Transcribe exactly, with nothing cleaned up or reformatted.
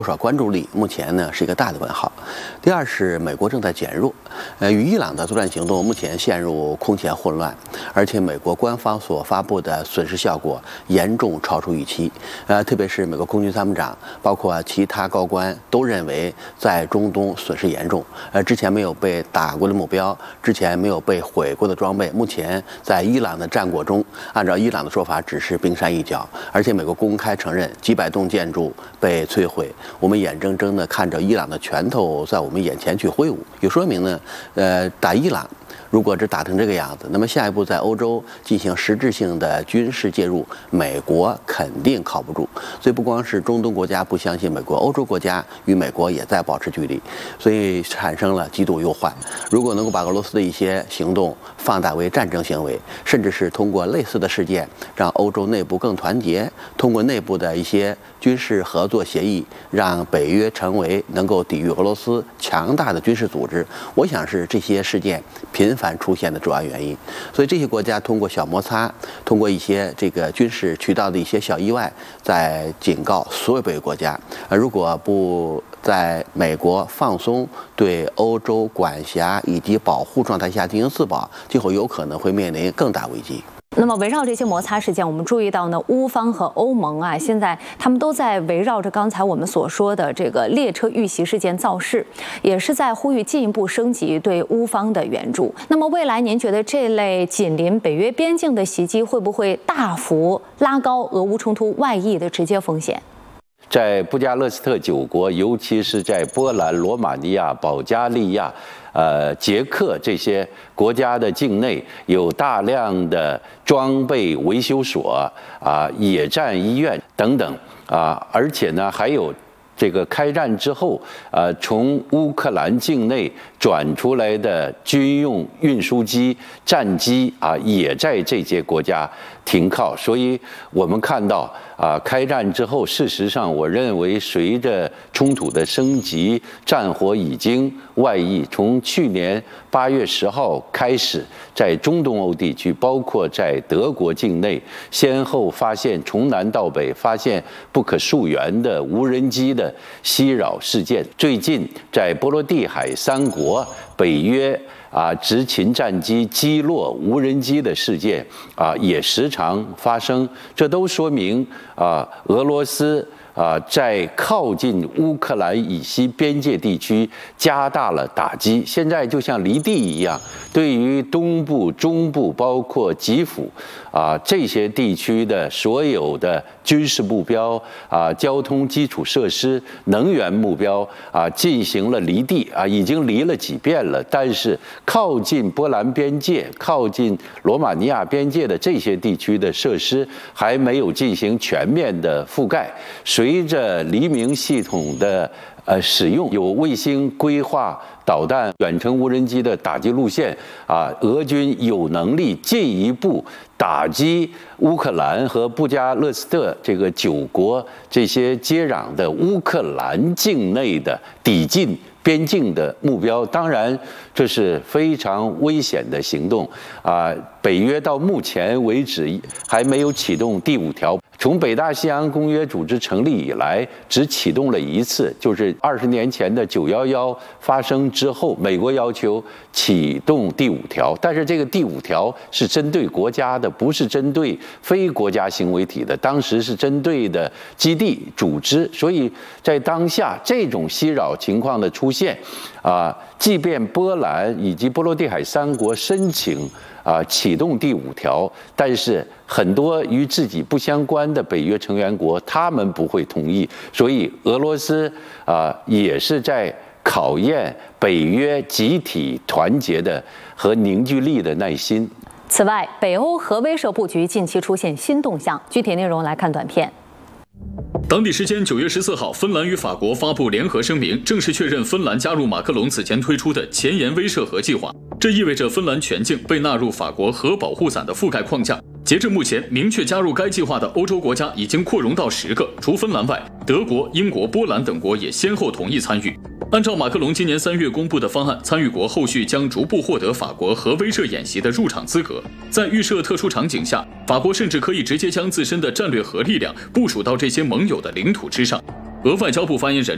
多少关注力，目前呢是一个大的问号。第二是美国正在减弱，呃，与伊朗的作战行动目前陷入空前混乱，而且美国官方所发布的损失效果严重超出预期。呃，特别是美国空军参谋长，包括其他高官都认为在中东损失严重。呃，之前没有被打过的目标，之前没有被毁过的装备，目前在伊朗的战果中，按照伊朗的说法，只是冰山一角。而且美国公开承认几百栋建筑被摧毁。我们眼睁睁地看着伊朗的拳头在我们眼前去挥舞，也说明呢，呃，打伊朗如果只打成这个样子，那么下一步在欧洲进行实质性的军事介入，美国肯定靠不住。所以不光是中东国家不相信美国，欧洲国家与美国也在保持距离，所以产生了极度忧患。如果能够把俄罗斯的一些行动放大为战争行为，甚至是通过类似的事件让欧洲内部更团结，通过内部的一些军事合作协议，让北约成为能够抵御俄罗斯强大的军事组织，我想是这些事件频繁出现的主要原因。所以这些国家通过小摩擦，通过一些这个军事渠道的一些小意外，在警告所有北约国家，呃，如果不在美国放松对欧洲管辖以及保护状态下进行自保，今后有可能会面临更大危机。 那么围绕这些摩擦事件，我们注意到呢，乌方和欧盟啊，现在他们都在围绕着刚才我们所说的这个列车遇袭事件造势，也是在呼吁进一步升级对乌方的援助。那么未来您觉得这类紧邻北约边境的袭击会不会大幅拉高俄乌冲突外溢的直接风险？ 在布加勒斯特九国，尤其是在波兰、罗马尼亚、保加利亚、呃捷克这些国家的境内，有大量的装备维修所啊、野战医院等等啊，而且呢还有这个开战之后，呃，从乌克兰境内转出来的军用运输机、战机啊，也在这些国家停靠。所以我们看到啊，开战之后，事实上，我认为随着冲突的升级，战火已经外溢。从去年八月十号开始，在中东欧地区，包括在德国境内，先后发现从南到北发现不可溯源的无人机的袭扰事件。最近在波罗的海三国，北约啊执勤战机击落无人机的事件啊也时常发生，这都说明啊俄罗斯啊在靠近乌克兰以西边界地区加大了打击。现在就像离地一样，对于东部、中部，包括基辅啊这些地区的所有的军事目标啊、交通基础设施、能源目标啊进行了离地啊，已经离了几遍了。但是靠近波兰边界、靠近罗马尼亚边界的这些地区的设施还没有进行全面的覆盖。随着黎明系统的呃使用，有卫星规划导弹、远程无人机的打击路线啊，俄军有能力进一步打击乌克兰和布加勒斯特这个九国这些接壤的乌克兰境内的抵近边境的目标。当然，这是非常危险的行动啊！北约到目前为止还没有启动第五条。从北大西洋公约组织成立以来，只启动了一次，就是二十年前的九一一发生之后，美国要求启动第五条。但是这个第五条是针对国家的，不是针对非国家行为体的。当时是针对的基地组织，所以在当下这种袭扰情况的出现，啊，即便波兰以及波罗的海三国申请啊启动第五条，但是很多与自己不相关的北约成员国，他们不会同意，所以俄罗斯啊也是在考验北约集体团结的和凝聚力的耐心。 此外，北欧核威慑布局近期出现新动向，具体内容来看短片。 当地时间九月十四号，芬兰与法国发布联合声明，正式确认芬兰加入马克龙此前推出的前沿威慑核计划。这意味着芬兰全境被纳入法国核保护伞的覆盖框架。截至目前，明确加入该计划的欧洲国家已经扩容到十个，除芬兰外，德国、英国、波兰等国也先后同意参与。按照马克龙今年三月公布的方案，参与国后续将逐步获得法国核威慑演习的入场资格。在预设特殊场景下，法国甚至可以直接将自身的战略核力量部署到这些盟友的领土之上。俄外交部发言人